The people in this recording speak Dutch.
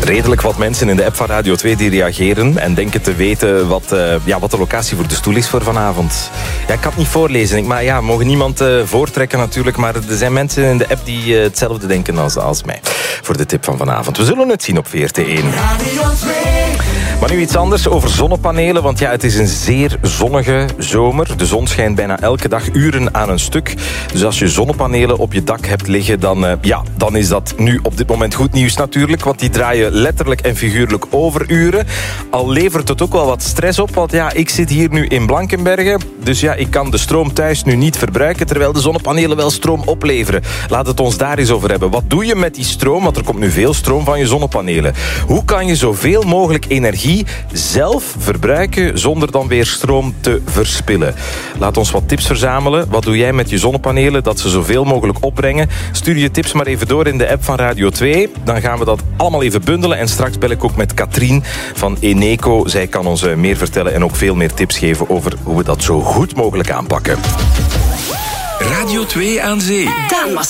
Redelijk wat mensen in de app van Radio 2 die reageren en denken te weten wat de locatie voor de stoel is voor vanavond. Ja, ik kan het niet voorlezen, maar ja, mogen niemand voortrekken natuurlijk, maar er zijn mensen in de app die hetzelfde denken als mij voor de tip van vanavond. We zullen het zien op VRT1. Maar nu iets anders over zonnepanelen, want ja, het is een zeer zonnige zomer. De zon schijnt bijna elke dag uren aan een stuk. Dus als je zonnepanelen op je dak hebt liggen, dan is dat nu op dit moment goed nieuws natuurlijk, want die draaien letterlijk en figuurlijk overuren. Al levert het ook wel wat stress op, want ja, ik zit hier nu in Blankenberge, dus ja, ik kan de stroom thuis nu niet verbruiken, terwijl de zonnepanelen wel stroom opleveren. Laat het ons daar eens over hebben. Wat doe je met die stroom? Want er komt nu veel stroom van je zonnepanelen. Hoe kan je zoveel mogelijk energie zelf verbruiken zonder dan weer stroom te verspillen? Laat ons wat tips verzamelen. Wat doe jij met je zonnepanelen dat ze zoveel mogelijk opbrengen? Stuur je tips maar even door in de app van Radio 2. Dan gaan we dat allemaal even bundelen. En straks bel ik ook met Katrien van Eneco. Zij kan ons meer vertellen en ook veel meer tips geven over hoe we dat zo goed mogelijk aanpakken. Radio 2 aan zee. Daan